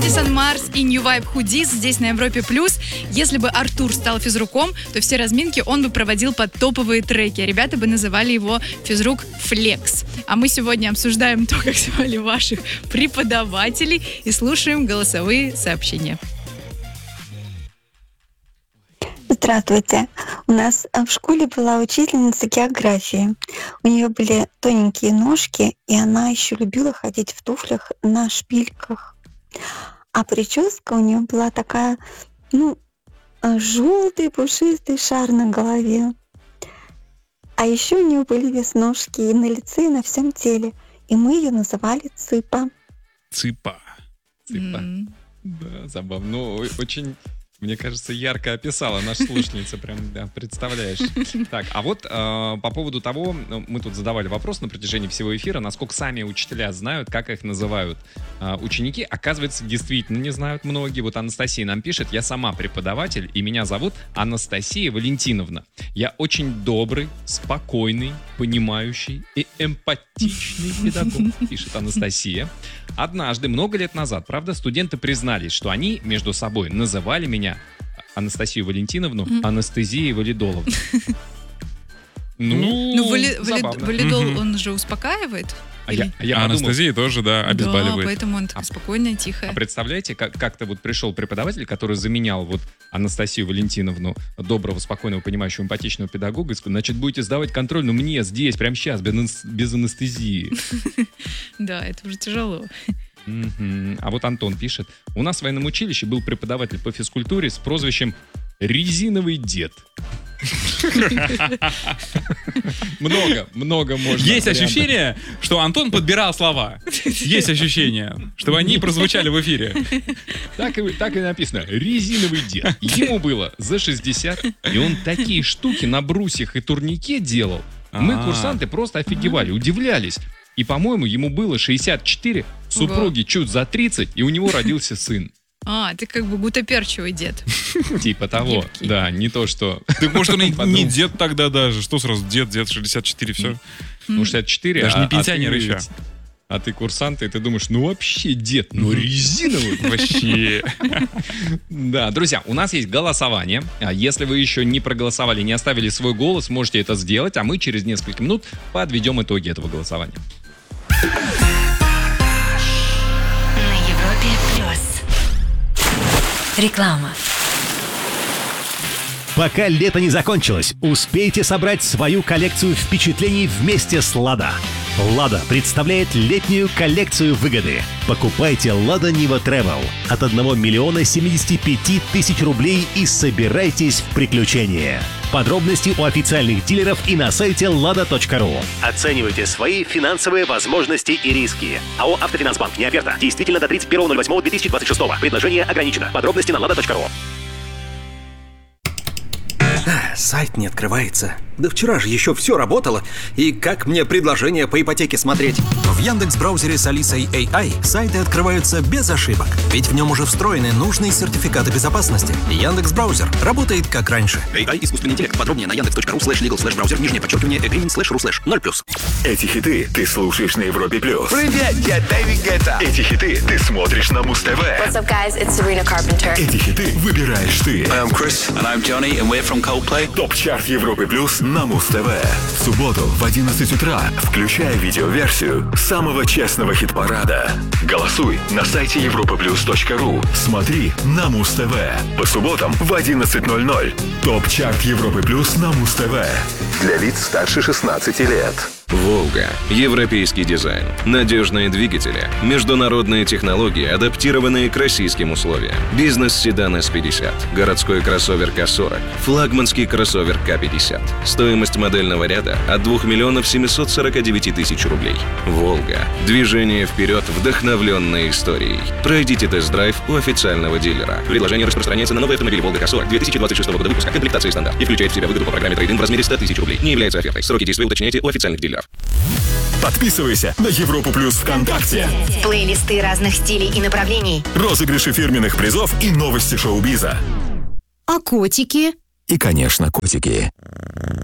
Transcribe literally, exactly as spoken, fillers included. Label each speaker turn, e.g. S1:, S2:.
S1: Мэдисон Марс и New Vibe Hoodies здесь на Европе Плюс. Если бы Артур стал физруком, то все разминки он бы проводил под топовые треки. Ребята бы называли его физрук Флекс. А мы сегодня обсуждаем то, как звали ваших преподавателей, и слушаем голосовые сообщения.
S2: Здравствуйте. У нас в школе была учительница географии. У нее были тоненькие ножки, и она еще любила ходить в туфлях на шпильках. А прическа у нее была такая, ну, желтый пушистый шар на голове. А еще у нее были веснушки и на лице, и на всем теле. И мы ее называли Цыпа.
S3: Цыпа.
S4: Цыпа. Mm. Да, забавно. Ну, очень... Мне кажется, ярко описала наша слушательница, прям, да, представляешь. Так, а вот э, по поводу того, мы тут задавали вопрос на протяжении всего эфира, насколько сами учителя знают, как их называют э, ученики. Оказывается, действительно не знают многие. Вот Анастасия нам пишет: я сама преподаватель, и меня зовут Анастасия Валентиновна. Я очень добрый, спокойный, понимающий и эмпатичный педагог, пишет Анастасия. Однажды, много лет назад, правда, студенты признались, что они между собой называли меня, Анастасию Валентиновну, mm-hmm. Анастезией Валидоловной.
S1: Ну, ну вали, вали, валидол, mm-hmm. он же успокаивает.
S4: А, я, а, я
S3: а Анастезия тоже, да, обезболивает.
S1: Да, поэтому он такая спокойная, тихая.
S4: А представляете, как, как-то вот пришел преподаватель, который заменял вот Анастасию Валентиновну, доброго, спокойного, понимающего, эмпатичного педагога, и сказал: значит, будете сдавать контроль, но мне здесь, прямо сейчас, без, без анестезии.
S1: Да, это уже тяжело.
S4: А вот Антон пишет: у нас в военном училище был преподаватель по физкультуре с прозвищем «Резиновый дед». Много, много можно.
S3: Есть ощущение, что Антон подбирал слова. Есть ощущение, чтобы они прозвучали в эфире.
S4: Так и, так и написано: резиновый дед. Ему было за шестьдесят, и он такие штуки на брусьях и турнике делал. Мы, курсанты, просто офигевали, удивлялись. И, по-моему, ему было шестьдесят четыре, супруге чуть за тридцать, и у него родился сын.
S1: А, ты как бы гутоперчивый дед.
S4: Типа того, гибкий. Да, не то, что...
S3: Так может он и не дед тогда даже, что сразу дед, дед, шестьдесят четыре, все.
S4: Ну, шестьдесят четыре,
S3: даже
S4: а,
S3: не пенсионер
S4: а
S3: еще.
S4: Ты, а ты курсант, и ты думаешь, ну вообще дед, ну резиновый.
S3: Вообще.
S4: Да, друзья, у нас есть голосование. Если вы еще не проголосовали, не оставили свой голос, можете это сделать, а мы через несколько минут подведем итоги этого голосования.
S5: На Европе Плюс. Реклама.
S6: Пока лето не закончилось, успейте собрать свою коллекцию впечатлений вместе с «Лада». «Лада» представляет летнюю коллекцию выгоды. Покупайте «Лада Нива Travel» от одного миллиона семидесяти пяти тысяч рублей и собирайтесь в приключения. Подробности у официальных дилеров и на сайте лада точка ру. Оценивайте свои финансовые возможности и риски. АО «Автофинансбанк». Не оферта. Действительно до тридцать первого ноль восьмого две тысячи двадцать шестого. Предложение ограничено. Подробности на лада точка ру.
S7: Сайт не открывается. Да вчера же еще все работало. И как мне предложение по ипотеке смотреть? В Яндекс.Браузере с Алисой эй ай сайты открываются без ошибок. Ведь в нем уже встроены нужные сертификаты безопасности. Яндекс.Браузер работает как раньше.
S8: эй ай искусственный интеллект. Подробнее на яндекс точка ру слэш лигал слэш браузер нижнее подчеркивание agreement слэш ру слэш ноль плюс.
S9: Эти хиты ты слушаешь на Европе Плюс.
S10: Привет, я Дэвид Гетта.
S9: Эти хиты ты смотришь на Муз ТВ.
S11: What's up, guys? It's Sabrina Carpenter.
S9: Эти хиты выбираешь ты.
S10: I'm Chris. And I'm Johnny, and we're from Coldplay.
S9: Топ-чарт Европы Плюс на Муз ТВ. В субботу в одиннадцать утра включай видеоверсию самого честного хит-парада. Голосуй на сайте европа плюс точка ру. Смотри на Муз ТВ. По субботам в одиннадцать ноль ноль. Топ-чарт Европы Плюс на Муз ТВ. Для лиц старше шестнадцати лет.
S12: «Волга». Европейский дизайн. Надежные двигатели. Международные технологии, адаптированные к российским условиям. Бизнес-седан эс пятьдесят. Городской кроссовер ка сорок. Флагманский кроссовер ка пятьдесят. Стоимость модельного ряда от двух миллионов семисот сорока девяти тысяч рублей. «Волга». Движение вперед, вдохновленное историей. Пройдите тест-драйв у официального дилера. Предложение распространяется на новый автомобиль «Волга ка сорок» две тысячи двадцать шестого года выпуска, комплектации стандарт, и включает в себя выгоду по программе трейд-ин в размере ста тысяч рублей. Не является офертой. Сроки действия уточняйте у официальных дилеров.
S9: Подписывайся на Европу Плюс ВКонтакте.
S5: Плейлисты разных стилей и направлений.
S9: Розыгрыши фирменных призов и новости шоу-биза.
S5: А котики?
S9: И, конечно, котики.